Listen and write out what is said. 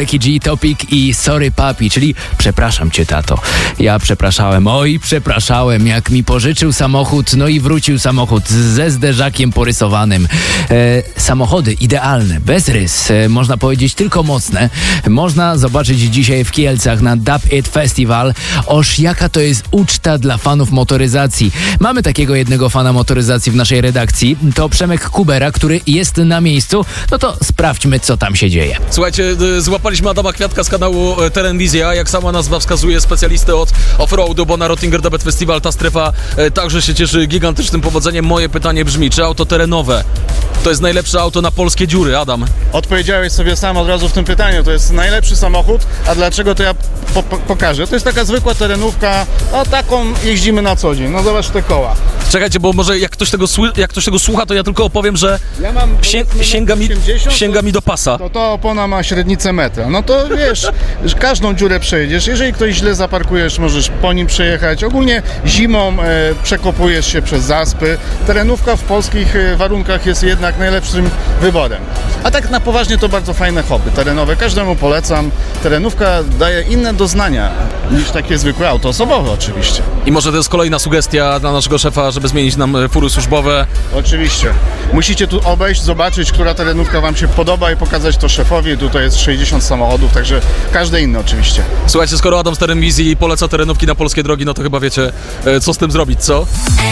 Becky G, Topic i Sorry Papi, czyli przepraszam cię, tato. Ja przepraszałem, jak mi pożyczył samochód, no i wrócił samochód ze zderzakiem porysowanym. Samochody idealne, bez rys, można powiedzieć tylko mocne. Można zobaczyć dzisiaj w Kielcach na Dub It Festival. Oż jaka to jest uczta dla fanów motoryzacji. Mamy takiego jednego fana motoryzacji w naszej redakcji. To Przemek Kubera, który jest na miejscu. No to sprawdźmy, co tam się dzieje. Słuchajcie, złapaliśmy Adama Kwiatka z kanału Terenwizja, jak sama nazwa wskazuje, specjalistę od offroadu, bo na Rottinger Debet Festival ta strefa także się cieszy gigantycznym powodzeniem. Moje pytanie brzmi, czy auto terenowe to jest najlepsze auto na polskie dziury, Adam? Odpowiedziałeś sobie sam od razu w tym pytaniu. To jest najlepszy samochód, a dlaczego to ja pokażę? To jest taka zwykła terenówka, a taką jeździmy na co dzień. No zobacz te koła. Czekajcie, bo może jak ktoś tego słucha, to ja tylko opowiem, że Ja mam sięga mi do pasa. To opona ma średnicę metra. No to wiesz, że każdą dziurę przejdziesz. Jeżeli ktoś źle zaparkujesz, możesz po nim przejechać. Ogólnie zimą przekopujesz się przez zaspy. Terenówka w polskich warunkach jest jednak najlepszym wyborem. A tak na poważnie to bardzo fajne hobby terenowe. Każdemu polecam. Terenówka daje inne doznania niż takie zwykłe auto osobowe oczywiście. I może to jest kolejna sugestia dla naszego szefa, żeby zmienić nam fury służbowe. Oczywiście. Musicie tu obejść, zobaczyć, która terenówka wam się podoba i pokazać to szefowi. Tutaj jest 60 samochodów, także każde inne oczywiście. Słuchajcie, skoro Adam z Terenwizji poleca terenówki na polskie drogi, no to chyba wiecie, co z tym zrobić, co?